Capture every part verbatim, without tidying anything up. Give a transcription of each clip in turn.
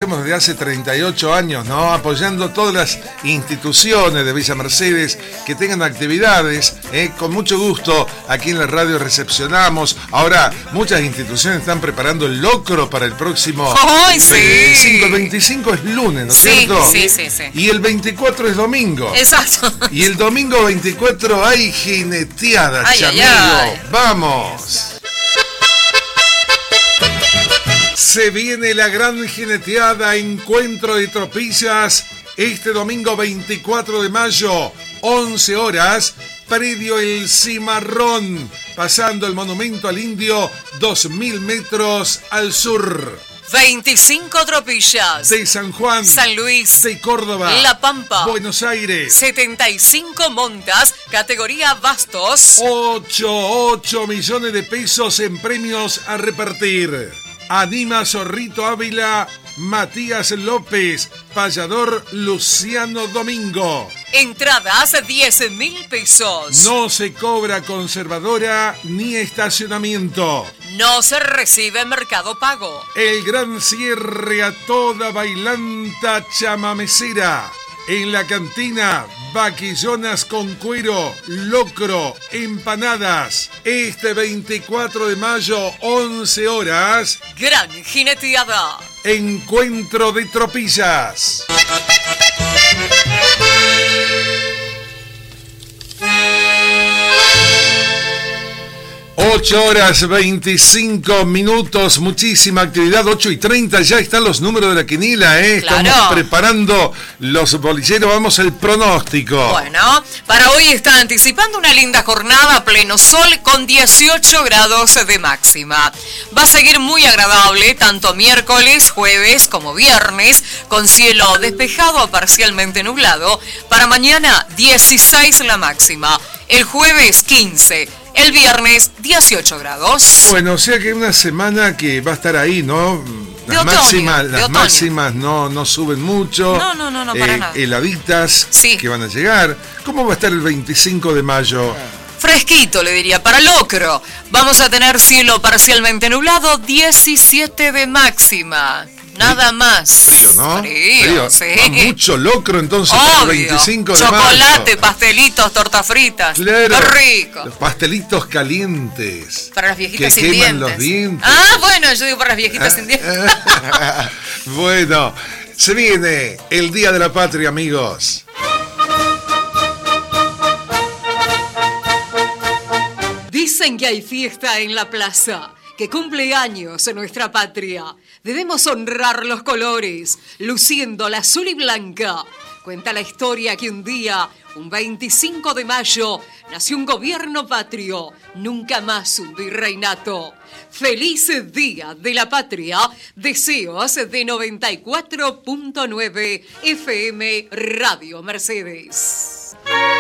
estamos desde hace treinta y ocho años, ¿no? Apoyando todas las instituciones de Villa Mercedes que tengan actividades, ¿eh? Con mucho gusto aquí en la radio recepcionamos. Ahora muchas instituciones están preparando el locro para el próximo ¡Ay, sí! veinticinco. El veinticinco es lunes, ¿no es sí, cierto? Sí, sí, sí. Y el veinticuatro es domingo. Exacto. Y el domingo veinticuatro hay jineteada, ay, chamigo. Ay, ay. ¡Vamos! Se viene la gran jineteada Encuentro de Tropillas este domingo veinticuatro de mayo, once horas, predio El Cimarrón, pasando el Monumento al Indio, dos mil metros al sur. veinticinco tropillas. De San Juan, San Luis, de Córdoba, La Pampa, Buenos Aires. setenta y cinco montas, categoría bastos. ocho millones de pesos en premios a repartir. Anima Zorrito Ávila, Matías López, payador Luciano Domingo. Entradas diez mil pesos. No se cobra conservadora ni estacionamiento. No se recibe mercado pago. El gran cierre a toda bailanta chamamecera. En la cantina, vaquillonas con cuero, locro, empanadas. Este veinticuatro de mayo, once horas. Gran jineteada. Encuentro de Tropillas. ocho horas veinticinco minutos, muchísima actividad, ocho y treinta, ya están los números de la quinila, ¿eh? Claro. Estamos preparando los bolilleros, vamos al pronóstico. Bueno, para hoy está anticipando una linda jornada a pleno sol con dieciocho grados de máxima. Va a seguir muy agradable tanto miércoles, jueves como viernes, con cielo despejado a parcialmente nublado. Para mañana dieciséis la máxima, el jueves quince. El viernes, dieciocho grados. Bueno, o sea que una semana que va a estar ahí, ¿no? Las otoño, máximas, las otoño. máximas no, no suben mucho. No, no, no, no, para eh, nada. Heladitas Sí. que van a llegar. ¿Cómo va a estar el veinticinco de mayo? Fresquito, le diría, para locro. Vamos a tener cielo parcialmente nublado, diecisiete de máxima. Nada más. Frío, ¿no? Frío, sí. Va mucho locro entonces para el Obvio. veinticinco de mayo. Chocolate, pastelitos, tortas fritas. Claro. Qué rico. Los pastelitos calientes. Para las viejitas que sin queman dientes. los dientes. Ah, bueno, yo digo para las viejitas sin dientes. Bueno, se viene el Día de la Patria, amigos. Dicen que hay fiesta en la plaza, que cumple años en nuestra patria. Debemos honrar los colores, luciendo la azul y blanca. Cuenta la historia que un día, un veinticinco de mayo, nació un gobierno patrio, nunca más un virreinato. Feliz Día de la Patria, deseos de noventa y cuatro punto nueve F M Radio Mercedes.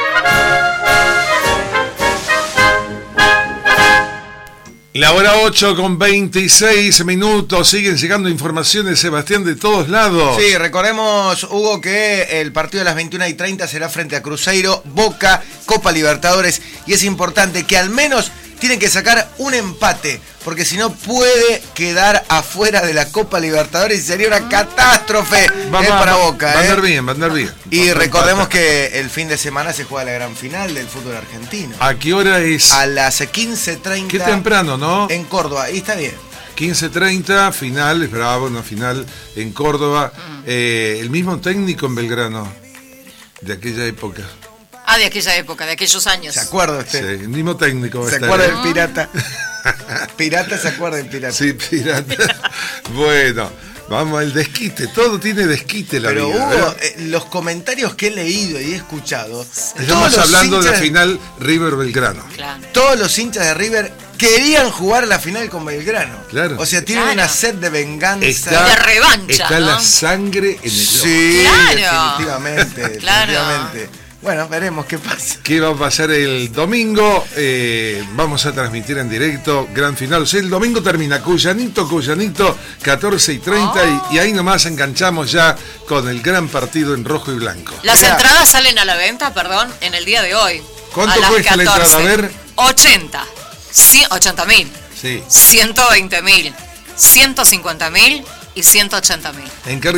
La hora ocho con veintiséis minutos, siguen llegando informaciones, Sebastián, de todos lados. Sí, recordemos, Hugo, que el partido de las veintiuna y treinta será frente a Cruzeiro, Boca, Copa Libertadores, y es importante que al menos tienen que sacar un empate, porque si no puede quedar afuera de la Copa Libertadores y sería una catástrofe Va, eh, va, para va, Boca. Va a andar eh. bien, va a andar bien. Y Va, recordemos empata. que el fin de semana se juega la gran final del fútbol argentino. ¿A qué hora es? A las quince treinta. Qué temprano, ¿no? En Córdoba, y está bien. quince treinta, final, es bravo, una final en Córdoba. Eh, el mismo técnico en Belgrano, de aquella época. Ah, de aquella época, de aquellos años. ¿Se acuerda Sí, usted? el mismo técnico. va a ¿Se estar acuerda ahí. del pirata? Pirata se acuerda del pirata. Sí, pirata. Bueno, vamos, el desquite, todo tiene desquite la Pero vida. Hugo, ¿eh? eh, los comentarios que he leído y he escuchado, Estamos todos los hablando de la hinchas- final River Belgrano. Claro. todos los hinchas de River querían jugar la final con Belgrano. Claro. O sea, tienen Claro. una sed de venganza. Está, De revancha, está ¿no? la sangre en el ojo. Sí, Claro. definitivamente, Claro. definitivamente. Bueno, veremos qué pasa. ¿Qué va a pasar el domingo? Eh, vamos a transmitir en directo gran final. O sea, el domingo termina Cuyanito, Cuyanito, catorce y treinta, Oh. y, y ahí nomás enganchamos ya con el gran partido en rojo y blanco. Las Mirá. entradas salen a la venta, perdón, en el día de hoy. ¿Cuánto a las cuesta la entrada? A ver. ochenta. Sí, ochenta mil. Sí. ciento veinte mil. ciento cincuenta mil y ciento ochenta mil. ¿En qué